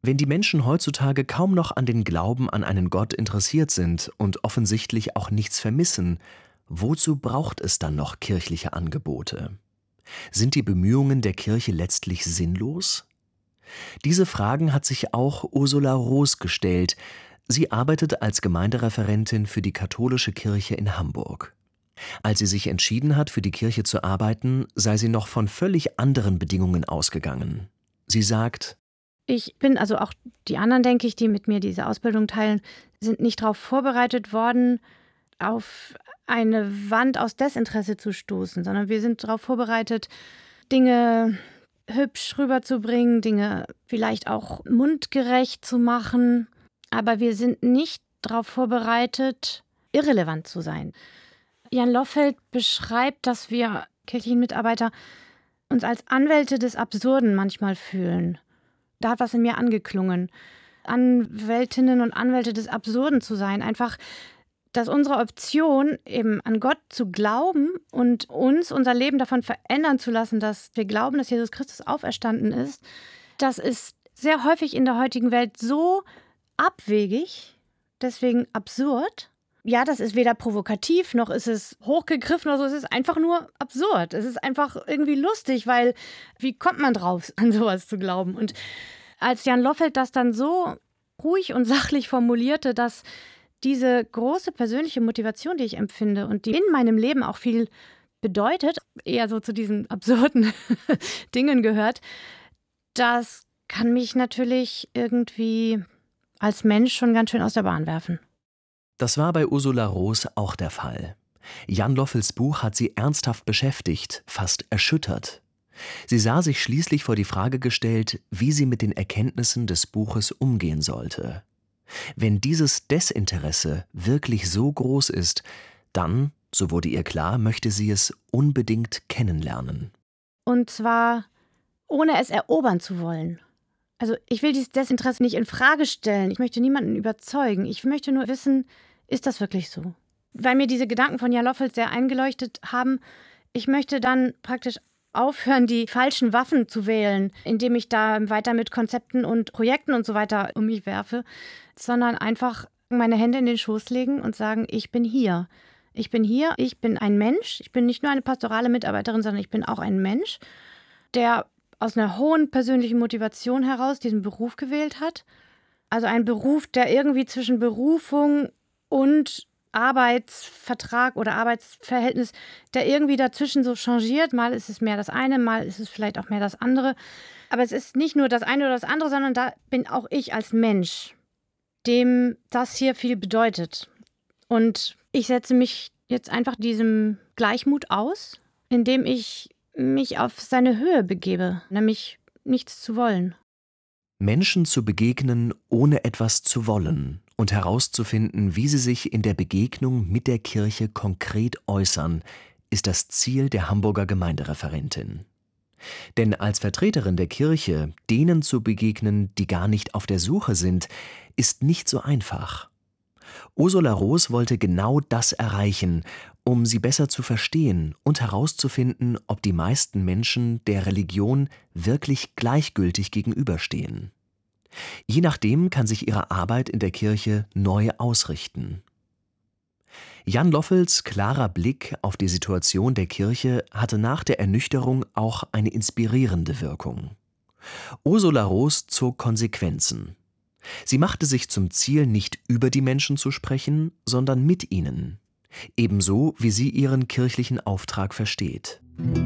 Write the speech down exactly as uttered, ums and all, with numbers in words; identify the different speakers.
Speaker 1: Wenn die Menschen heutzutage kaum noch an den Glauben an einen Gott interessiert sind und offensichtlich auch nichts vermissen, wozu braucht es dann noch kirchliche Angebote? Sind die Bemühungen der Kirche letztlich sinnlos? Diese Fragen hat sich auch Ursula Roos gestellt. Sie arbeitet als Gemeindereferentin für die katholische Kirche in Hamburg. Als sie sich entschieden hat, für die Kirche zu arbeiten, sei sie noch von völlig anderen Bedingungen ausgegangen. Sie sagt:
Speaker 2: Ich bin, also auch die anderen, denke ich, die mit mir diese Ausbildung teilen, sind nicht darauf vorbereitet worden, auf eine Wand aus Desinteresse zu stoßen, sondern wir sind darauf vorbereitet, Dinge hübsch rüberzubringen, Dinge vielleicht auch mundgerecht zu machen. Aber wir sind nicht darauf vorbereitet, irrelevant zu sein. Jan Loffelt beschreibt, dass wir kirchlichen Mitarbeiter uns als Anwälte des Absurden manchmal fühlen. Da hat was in mir angeklungen. Anwältinnen und Anwälte des Absurden zu sein. Einfach, dass unsere Option, eben an Gott zu glauben und uns unser Leben davon verändern zu lassen, dass wir glauben, dass Jesus Christus auferstanden ist, das ist sehr häufig in der heutigen Welt so abwegig, deswegen absurd. Ja, das ist weder provokativ, noch ist es hochgegriffen oder so. Es ist einfach nur absurd. Es ist einfach irgendwie lustig, weil wie kommt man drauf, an sowas zu glauben? Und als Jan Loffelt das dann so ruhig und sachlich formulierte, dass diese große persönliche Motivation, die ich empfinde und die in meinem Leben auch viel bedeutet, eher so zu diesen absurden Dingen gehört, das kann mich natürlich irgendwie als Mensch schon ganz schön aus der Bahn werfen.
Speaker 1: Das war bei Ursula Roos auch der Fall. Jan Loffelts Buch hat sie ernsthaft beschäftigt, fast erschüttert. Sie sah sich schließlich vor die Frage gestellt, wie sie mit den Erkenntnissen des Buches umgehen sollte. Wenn dieses Desinteresse wirklich so groß ist, dann, so wurde ihr klar, möchte sie es unbedingt kennenlernen.
Speaker 2: Und zwar ohne es erobern zu wollen. Also ich will dieses Desinteresse nicht in Frage stellen. Ich möchte niemanden überzeugen. Ich möchte nur wissen, ist das wirklich so? Weil mir diese Gedanken von Jan Loffelt sehr eingeleuchtet haben, ich möchte dann praktisch aufhören, die falschen Waffen zu wählen, indem ich da weiter mit Konzepten und Projekten und so weiter um mich werfe, sondern einfach meine Hände in den Schoß legen und sagen, ich bin hier. Ich bin hier, ich bin ein Mensch. Ich bin nicht nur eine pastorale Mitarbeiterin, sondern ich bin auch ein Mensch, der aus einer hohen persönlichen Motivation heraus diesen Beruf gewählt hat. Also ein Beruf, der irgendwie zwischen Berufung und Arbeitsvertrag oder Arbeitsverhältnis, der irgendwie dazwischen so changiert. Mal ist es mehr das eine, mal ist es vielleicht auch mehr das andere. Aber es ist nicht nur das eine oder das andere, sondern da bin auch ich als Mensch, dem das hier viel bedeutet. Und ich setze mich jetzt einfach diesem Gleichmut aus, indem ich mich auf seine Höhe begebe, nämlich nichts zu wollen.
Speaker 1: Menschen zu begegnen, ohne etwas zu wollen und herauszufinden, wie sie sich in der Begegnung mit der Kirche konkret äußern, ist das Ziel der Hamburger Gemeindereferentin. Denn als Vertreterin der Kirche, denen zu begegnen, die gar nicht auf der Suche sind, ist nicht so einfach. Ursula Roos wollte genau das erreichen, um sie besser zu verstehen und herauszufinden, ob die meisten Menschen der Religion wirklich gleichgültig gegenüberstehen. Je nachdem kann sich ihre Arbeit in der Kirche neu ausrichten. Jan Loffelts klarer Blick auf die Situation der Kirche hatte nach der Ernüchterung auch eine inspirierende Wirkung. Ursula Roos zog Konsequenzen. Sie machte sich zum Ziel, nicht über die Menschen zu sprechen, sondern mit ihnen. Ebenso, wie sie ihren kirchlichen Auftrag versteht.